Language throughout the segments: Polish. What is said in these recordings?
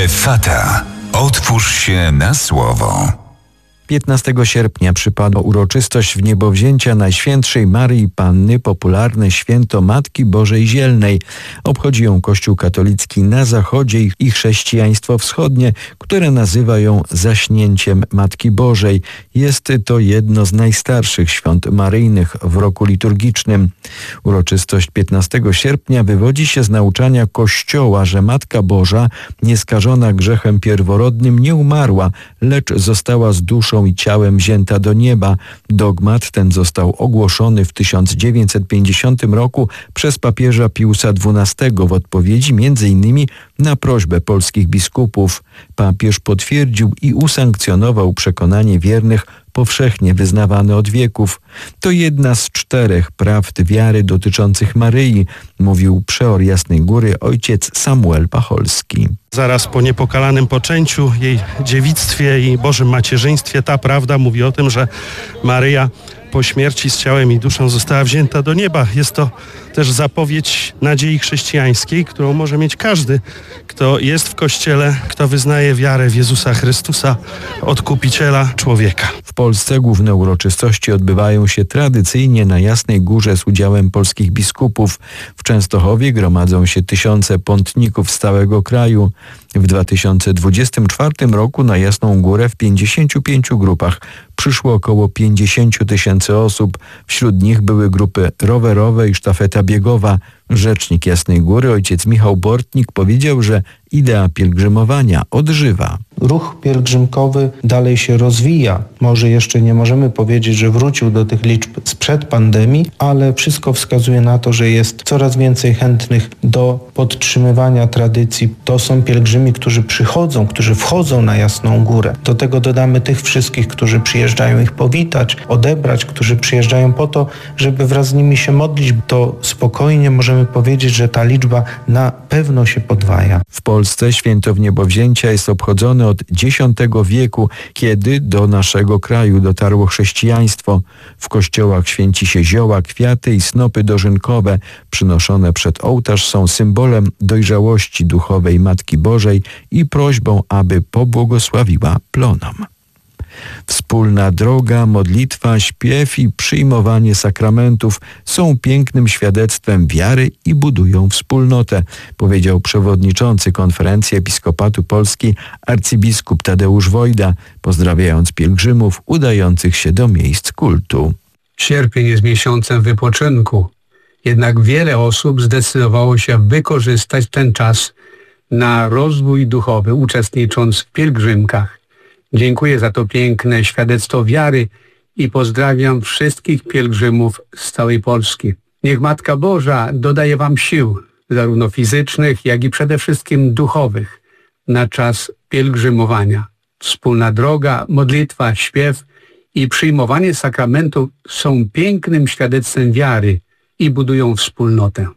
Effata. Otwórz się na słowo. 15 sierpnia przypadła uroczystość wniebowzięcia Najświętszej Maryi Panny, popularne święto Matki Bożej Zielnej. Obchodzi ją Kościół katolicki na zachodzie i chrześcijaństwo wschodnie, które nazywa ją zaśnięciem Matki Bożej. Jest to jedno z najstarszych świąt maryjnych w roku liturgicznym. Uroczystość 15 sierpnia wywodzi się z nauczania Kościoła, że Matka Boża, nieskażona grzechem pierworodnym, nie umarła, lecz została z duszą i ciałem wzięta do nieba. Dogmat ten został ogłoszony w 1950 roku przez papieża Piusa XII w odpowiedzi m.in. na prośbę polskich biskupów. Papież potwierdził i usankcjonował przekonanie wiernych powszechnie wyznawane od wieków. To jedna z 4 prawd wiary dotyczących Maryi, mówił przeor Jasnej Góry ojciec Samuel Pacholski. Zaraz po niepokalanym poczęciu, jej dziewictwie i Bożym macierzyństwie ta prawda mówi o tym, że Maryja po śmierci z ciałem i duszą została wzięta do nieba. Jest to też zapowiedź nadziei chrześcijańskiej, którą może mieć każdy, kto jest w Kościele, kto wyznaje wiarę w Jezusa Chrystusa, Odkupiciela człowieka. W Polsce główne uroczystości odbywają się tradycyjnie na Jasnej Górze z udziałem polskich biskupów. W Częstochowie gromadzą się tysiące pątników z całego kraju. W 2024 roku na Jasną Górę w 55 grupach przyszło około 50 000 osób. Wśród nich były grupy rowerowe i sztafeta biegowa. Rzecznik Jasnej Góry, ojciec Michał Bortnik, powiedział, że idea pielgrzymowania odżywa. Ruch pielgrzymkowy dalej się rozwija. Może jeszcze nie możemy powiedzieć, że wrócił do tych liczb sprzed pandemii, ale wszystko wskazuje na to, że jest coraz więcej chętnych do podtrzymywania tradycji. To są pielgrzymi, którzy przychodzą, którzy wchodzą na Jasną Górę. Do tego dodamy tych wszystkich, którzy przyjeżdżają ich powitać, odebrać, którzy przyjeżdżają po to, żeby wraz z nimi się modlić. To spokojnie możemy powiedzieć, że ta liczba na pewno się podwaja. W Polsce święto Wniebowzięcia jest obchodzone od X wieku, kiedy do naszego kraju dotarło chrześcijaństwo. W kościołach święci się zioła, kwiaty i snopy dożynkowe. Przynoszone przed ołtarz są symbolem dojrzałości duchowej Matki Bożej i prośbą, aby pobłogosławiła plonom. Wspólna droga, modlitwa, śpiew i przyjmowanie sakramentów są pięknym świadectwem wiary i budują wspólnotę, powiedział przewodniczący Konferencji Episkopatu Polski arcybiskup Tadeusz Wojda, pozdrawiając pielgrzymów udających się do miejsc kultu. Sierpień jest miesiącem wypoczynku, jednak wiele osób zdecydowało się wykorzystać ten czas na rozwój duchowy, uczestnicząc w pielgrzymkach. Dziękuję za to piękne świadectwo wiary i pozdrawiam wszystkich pielgrzymów z całej Polski. Niech Matka Boża dodaje wam sił, zarówno fizycznych, jak i przede wszystkim duchowych, na czas pielgrzymowania. Wspólna droga, modlitwa, śpiew i przyjmowanie sakramentu są pięknym świadectwem wiary i budują wspólnotę.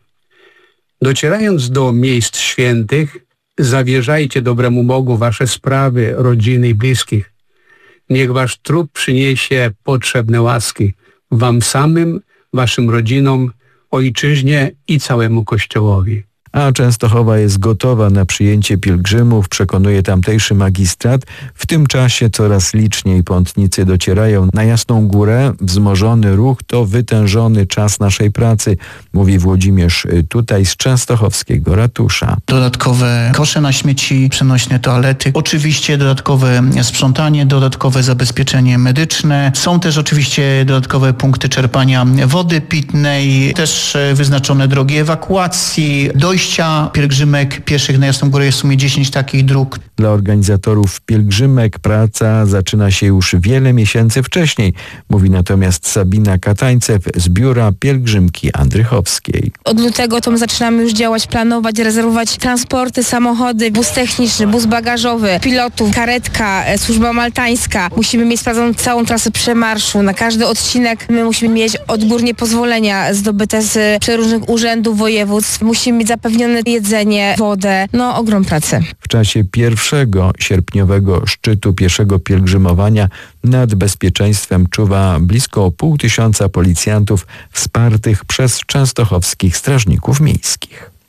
Docierając do miejsc świętych, zawierzajcie dobremu Bogu wasze sprawy, rodziny i bliskich. Niech wasz trup przyniesie potrzebne łaski wam samym, waszym rodzinom, ojczyźnie i całemu Kościołowi. A Częstochowa jest gotowa na przyjęcie pielgrzymów, przekonuje tamtejszy magistrat. W tym czasie coraz liczniej pątnicy docierają na Jasną Górę. Wzmożony ruch to wytężony czas naszej pracy, mówi Włodzimierz tutaj z częstochowskiego ratusza. Dodatkowe kosze na śmieci, przenośne toalety, oczywiście dodatkowe sprzątanie, dodatkowe zabezpieczenie medyczne. Są też oczywiście dodatkowe punkty czerpania wody pitnej, też wyznaczone drogi ewakuacji, dojścia pielgrzymek pieszych na Jasną Górę jest w sumie 10 takich dróg. Dla organizatorów pielgrzymek praca zaczyna się już wiele miesięcy wcześniej, mówi natomiast Sabina Katańcew z biura pielgrzymki andrychowskiej. Od lutego to my zaczynamy już działać, planować, rezerwować transporty, samochody, bus techniczny, bus bagażowy, pilotów, karetka, służba maltańska. Musimy mieć sprawdzoną całą trasę przemarszu. Na każdy odcinek my musimy mieć odgórnie pozwolenia zdobyte z przeróżnych urzędów, województw. Musimy mieć zapewnione jedzenie, wodę. No, ogrom pracy. W czasie pierwszego sierpniowego szczytu pieszego pielgrzymowania nad bezpieczeństwem czuwa blisko 500 policjantów wspartych przez częstochowskich strażników miejskich.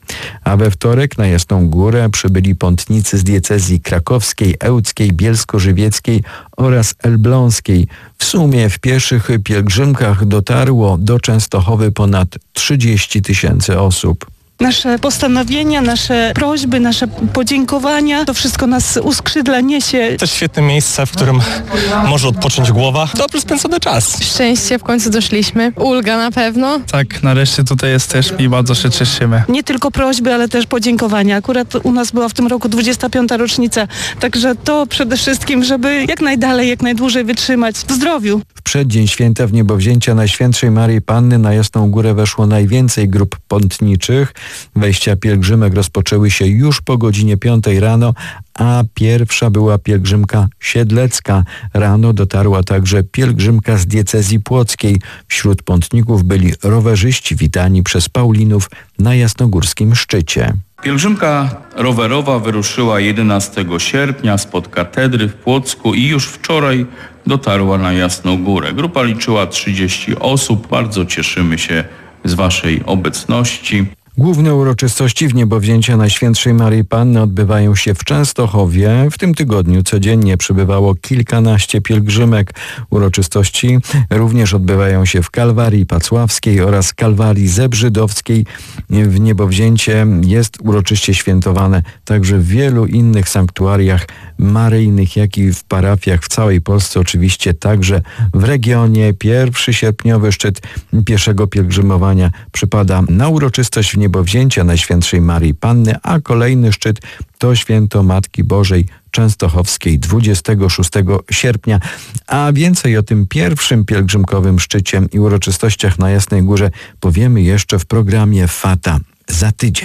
A we wtorek na Jasną Górę przybyli pątnicy z diecezji krakowskiej, ełckiej, bielsko-żywieckiej oraz elbląskiej. W sumie w pieszych pielgrzymkach dotarło do Częstochowy ponad 30 000 osób. Nasze postanowienia, nasze prośby, nasze podziękowania, to wszystko nas uskrzydla, niesie. To świetne miejsce, w którym może odpocząć głowa. Dobry spędzony czas. Szczęście, w końcu doszliśmy. Ulga na pewno. Tak, nareszcie tutaj jesteśmy i bardzo się cieszymy. Nie tylko prośby, ale też podziękowania. Akurat u nas była w tym roku 25. rocznica, także to przede wszystkim, żeby jak najdalej, jak najdłużej wytrzymać w zdrowiu. W przeddzień święta Wniebowzięcia Najświętszej Maryi Panny na Jasną Górę weszło najwięcej grup pątniczych. Wejścia pielgrzymek rozpoczęły się już po godzinie 5 rano, a pierwsza była pielgrzymka siedlecka. Rano dotarła także pielgrzymka z diecezji płockiej. Wśród pątników byli rowerzyści witani przez Paulinów na jasnogórskim szczycie. Pielgrzymka rowerowa wyruszyła 11 sierpnia spod katedry w Płocku i już wczoraj dotarła na Jasną Górę. Grupa liczyła 30 osób. Bardzo cieszymy się z Waszej obecności. Główne uroczystości Wniebowzięcia Najświętszej Maryi Panny odbywają się w Częstochowie. W tym tygodniu codziennie przybywało kilkanaście pielgrzymek. Uroczystości również odbywają się w Kalwarii Pacławskiej oraz Kalwarii Zebrzydowskiej. Wniebowzięcie jest uroczyście świętowane także w wielu innych sanktuariach maryjnych, jak i w parafiach w całej Polsce, oczywiście także w regionie. Pierwszy sierpniowy szczyt pieszego pielgrzymowania przypada na uroczystość Wniebowzięcia Najświętszej Maryi Panny, a kolejny szczyt to święto Matki Bożej Częstochowskiej 26 sierpnia. A więcej o tym pierwszym pielgrzymkowym szczycie i uroczystościach na Jasnej Górze powiemy jeszcze w programie Fata za tydzień.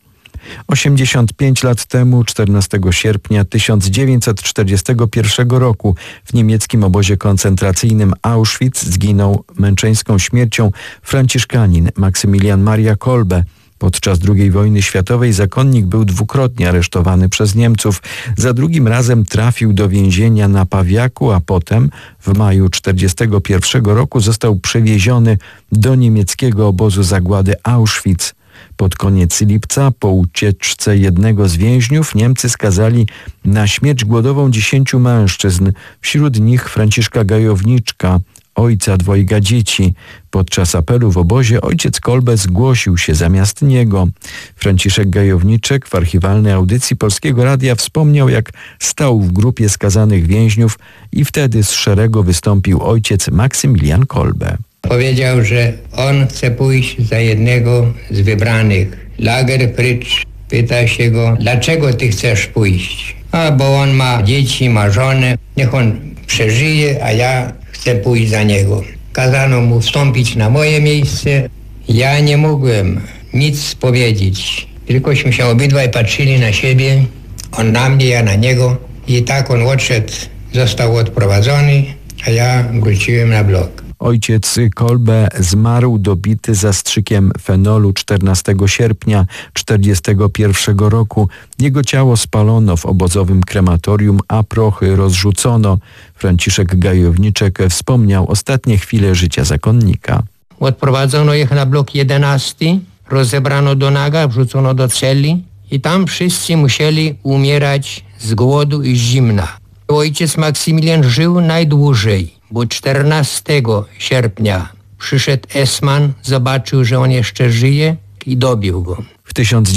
85 lat temu, 14 sierpnia 1941 roku w niemieckim obozie koncentracyjnym Auschwitz zginął męczeńską śmiercią franciszkanin Maksymilian Maria Kolbe. Podczas II wojny światowej zakonnik był dwukrotnie aresztowany przez Niemców. Za drugim razem trafił do więzienia na Pawiaku, a potem w maju 1941 roku został przewieziony do niemieckiego obozu zagłady Auschwitz. Pod koniec lipca, po ucieczce jednego z więźniów, Niemcy skazali na śmierć głodową 10 mężczyzn, wśród nich Franciszka Gajowniczka, ojca dwojga dzieci. Podczas apelu w obozie ojciec Kolbe zgłosił się zamiast niego. Franciszek Gajowniczek w archiwalnej audycji Polskiego Radia wspomniał, jak stał w grupie skazanych więźniów i wtedy z szeregu wystąpił ojciec Maksymilian Kolbe. Powiedział, że on chce pójść za jednego z wybranych. Lagerfried pyta się go, dlaczego ty chcesz pójść? Bo on ma dzieci, ma żonę, niech on przeżyje, a ja chcę pójść za niego. Kazano mu wstąpić na moje miejsce. Ja nie mogłem nic powiedzieć, tylkośmy się obydwaj patrzyli na siebie, on na mnie, ja na niego i tak on odszedł, został odprowadzony, a ja wróciłem na blok. Ojciec Kolbe zmarł dobity zastrzykiem fenolu 14 sierpnia 1941 roku. Jego ciało spalono w obozowym krematorium, a prochy rozrzucono. Franciszek Gajowniczek wspomniał ostatnie chwile życia zakonnika. Odprowadzono ich na blok 11, rozebrano do naga, wrzucono do celi i tam wszyscy musieli umierać z głodu i z zimna. Ojciec Maksymilian żył najdłużej, bo 14 sierpnia przyszedł esman, zobaczył, że on jeszcze żyje i dobił go. W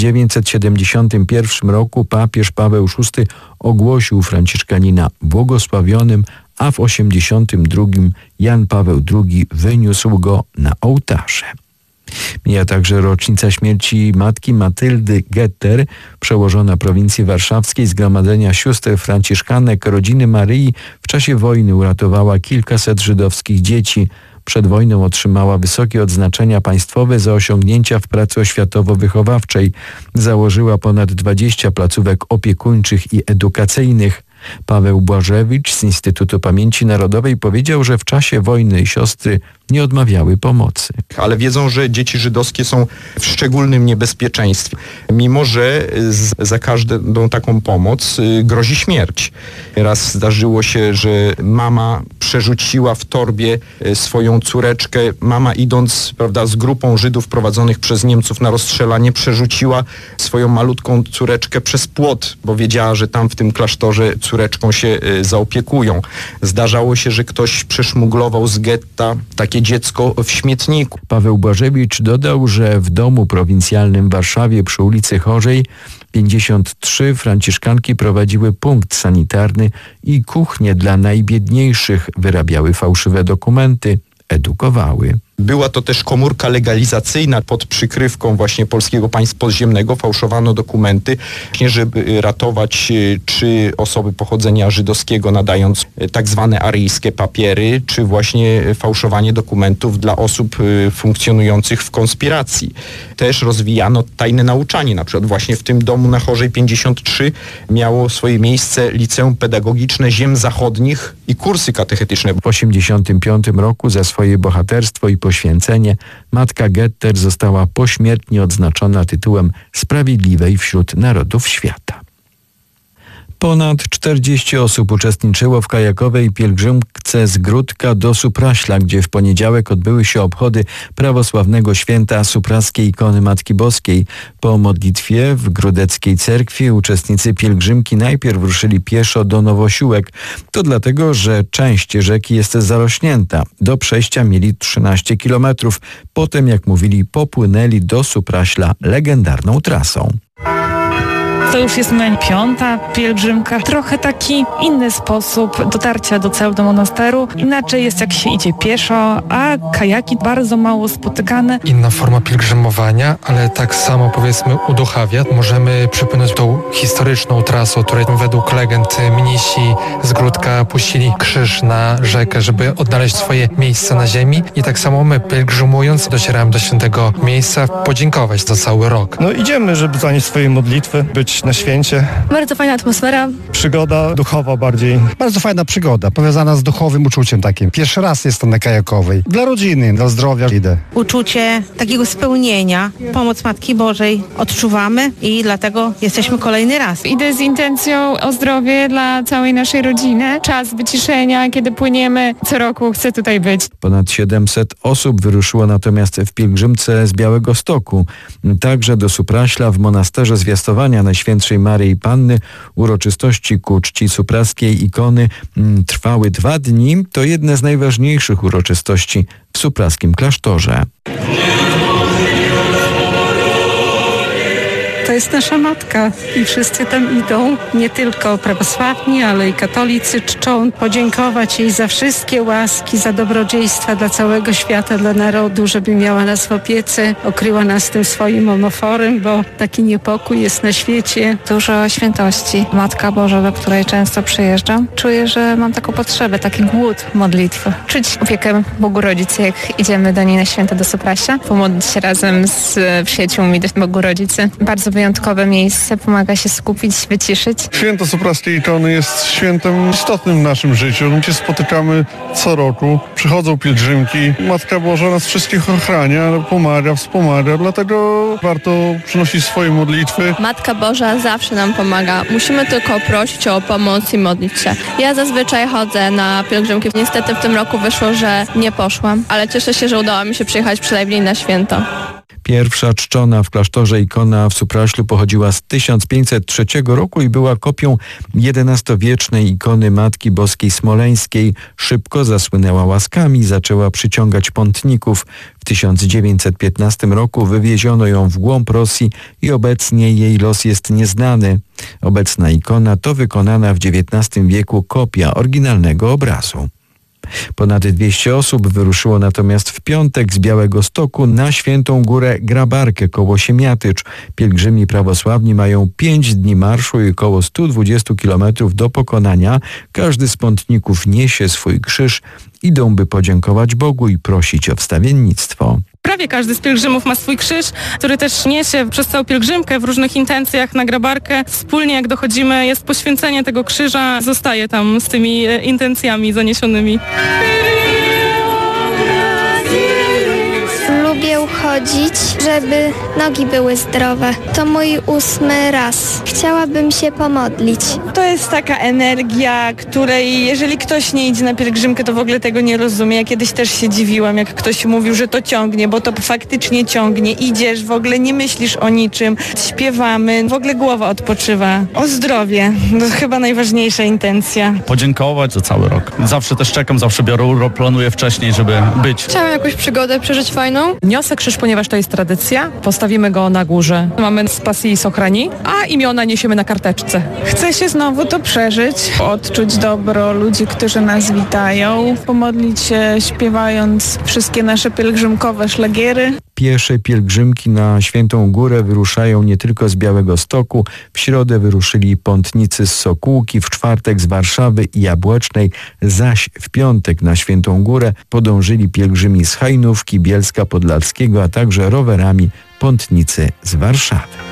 1971 roku papież Paweł VI ogłosił franciszkanina błogosławionym, a w 1982 Jan Paweł II wyniósł go na ołtarze. Mija także rocznica śmierci matki Matyldy Getter, przełożona prowincji warszawskiej Zgromadzenia Sióstr Franciszkanek Rodziny Maryi. W czasie wojny uratowała kilkaset żydowskich dzieci. Przed wojną otrzymała wysokie odznaczenia państwowe za osiągnięcia w pracy oświatowo-wychowawczej. Założyła ponad 20 placówek opiekuńczych i edukacyjnych. Paweł Błażewicz z Instytutu Pamięci Narodowej powiedział, że w czasie wojny siostry nie odmawiały pomocy. Ale wiedzą, że dzieci żydowskie są w szczególnym niebezpieczeństwie, mimo że za każdą taką pomoc grozi śmierć. Raz zdarzyło się, że mama przerzuciła w torbie swoją córeczkę. Mama, idąc, prawda, z grupą Żydów prowadzonych przez Niemców na rozstrzelanie, przerzuciła swoją malutką córeczkę przez płot, bo wiedziała, że tam w tym klasztorze córeczką się zaopiekują. Zdarzało się, że ktoś przeszmuglował z getta takie dziecko w śmietniku. Paweł Błażewicz dodał, że w domu prowincjalnym w Warszawie przy ulicy Chorzej 53 franciszkanki prowadziły punkt sanitarny i kuchnię dla najbiedniejszych, wyrabiały fałszywe dokumenty, edukowały. Była to też komórka legalizacyjna pod przykrywką właśnie Polskiego Państwa Podziemnego. Fałszowano dokumenty, żeby ratować czy osoby pochodzenia żydowskiego, nadając tak zwane aryjskie papiery, czy właśnie fałszowanie dokumentów dla osób funkcjonujących w konspiracji. Też rozwijano tajne nauczanie. Na przykład właśnie w tym domu na Chorzej 53 miało swoje miejsce Liceum Pedagogiczne Ziem Zachodnich i kursy katechetyczne. W 1985 roku za swoje bohaterstwo i poświęcenie matka Getter została pośmiertnie odznaczona tytułem Sprawiedliwej wśród Narodów Świata. Ponad 40 osób uczestniczyło w kajakowej pielgrzymce z Gródka do Supraśla, gdzie w poniedziałek odbyły się obchody prawosławnego święta Supraskiej Ikony Matki Boskiej. Po modlitwie w Gródeckiej Cerkwi uczestnicy pielgrzymki najpierw ruszyli pieszo do Nowosiłek. To dlatego, że część rzeki jest zarośnięta. Do przejścia mieli 13 kilometrów. Potem, jak mówili, popłynęli do Supraśla legendarną trasą. To już jest moja 5. pielgrzymka. Trochę taki inny sposób dotarcia do pseudomonasteru. Inaczej jest, jak się idzie pieszo, a kajaki bardzo mało spotykane. Inna forma pielgrzymowania, ale tak samo powiedzmy uduchawia. Możemy przepłynąć tą historyczną trasą, której według legend mnisi z Gródka puścili krzyż na rzekę, żeby odnaleźć swoje miejsce na ziemi. I tak samo my, pielgrzymując, docieramy do świętego miejsca, podziękować za cały rok. No idziemy, żeby zanieść swoje modlitwy, być na święcie. Bardzo fajna atmosfera. Przygoda duchowa bardziej. Bardzo fajna przygoda, powiązana z duchowym uczuciem takim. Pierwszy raz jestem na kajakowej. Dla rodziny, dla zdrowia idę. Uczucie takiego spełnienia, pomoc Matki Bożej odczuwamy i dlatego jesteśmy kolejny raz. Idę z intencją o zdrowie dla całej naszej rodziny. Czas wyciszenia, kiedy płyniemy. Co roku chcę tutaj być. Ponad 700 osób wyruszyło natomiast w pielgrzymce z Białegostoku. Także do Supraśla w monasterze Zwiastowania Najświętszej Maryi Panny uroczystości ku czci supraskiej ikony trwały 2 dni. To jedne z najważniejszych uroczystości w supraskim klasztorze. To jest nasza matka i wszyscy tam idą, nie tylko prawosławni, ale i katolicy czczą, podziękować jej za wszystkie łaski, za dobrodziejstwa dla całego świata, dla narodu, żeby miała nas w opiece, okryła nas tym swoim omoforem, bo taki niepokój jest na świecie. Dużo świętości. Matka Boża, do której często przyjeżdżam. Czuję, że mam taką potrzebę, taki głód modlitwy. Czuć opiekę Bogu Rodzicy, jak idziemy do niej na święto do Supraśla. Pomodlić się razem z przyjaciółmi do Bogu Rodzicy. Bardzo wyjątkowe miejsce, pomaga się skupić, wyciszyć. Święto Supraskiej Ikony jest świętem istotnym w naszym życiu. My się spotykamy co roku, przychodzą pielgrzymki. Matka Boża nas wszystkich ochrania, pomaga, wspomaga, dlatego warto przynosić swoje modlitwy. Matka Boża zawsze nam pomaga. Musimy tylko prosić o pomoc i modlić się. Ja zazwyczaj chodzę na pielgrzymki. Niestety w tym roku wyszło, że nie poszłam, ale cieszę się, że udało mi się przyjechać przynajmniej na święto. Pierwsza czczona w klasztorze ikona w Supraślu pochodziła z 1503 roku i była kopią XI-wiecznej ikony Matki Boskiej Smoleńskiej. Szybko zasłynęła łaskami i zaczęła przyciągać pątników. W 1915 roku wywieziono ją w głąb Rosji i obecnie jej los jest nieznany. Obecna ikona to wykonana w XIX wieku kopia oryginalnego obrazu. Ponad 200 osób wyruszyło natomiast w piątek z Białegostoku na Świętą Górę Grabarkę koło Siemiatycz. Pielgrzymi prawosławni mają 5 dni marszu i około 120 kilometrów do pokonania. Każdy z pątników niesie swój krzyż. Idą, by podziękować Bogu i prosić o wstawiennictwo. Prawie każdy z pielgrzymów ma swój krzyż, który też niesie przez całą pielgrzymkę w różnych intencjach na Grabarkę. Wspólnie jak dochodzimy, jest poświęcenie tego krzyża, zostaje tam z tymi intencjami zaniesionymi. lubię chodzić, żeby nogi były zdrowe. To mój 8. raz. Chciałabym się pomodlić. To jest taka energia, której jeżeli ktoś nie idzie na pielgrzymkę, to w ogóle tego nie rozumie. Ja kiedyś też się dziwiłam, jak ktoś mówił, że to ciągnie, bo to faktycznie ciągnie. Idziesz, w ogóle nie myślisz o niczym, śpiewamy, w ogóle głowa odpoczywa. O zdrowie, to chyba najważniejsza intencja. Podziękować za cały rok. Zawsze też czekam, zawsze biorę urlop, planuję wcześniej, żeby być. Chciałam jakąś przygodę przeżyć fajną. Niosę krzyż, ponieważ to jest tradycja. Postawimy go na górze. Mamy z Pasji i Sochrani, a imiona niesiemy na karteczce. Chcę się znowu to przeżyć, odczuć dobro ludzi, którzy nas witają, pomodlić się śpiewając wszystkie nasze pielgrzymkowe szlagiery. Piesze pielgrzymki na Świętą Górę wyruszają nie tylko z Białegostoku. W środę wyruszyli pątnicy z Sokółki, w czwartek z Warszawy i Jabłecznej, zaś w piątek na Świętą Górę podążyli pielgrzymi z Hajnówki, Bielska Podlaskiego, a także rowerami pątnicy z Warszawy.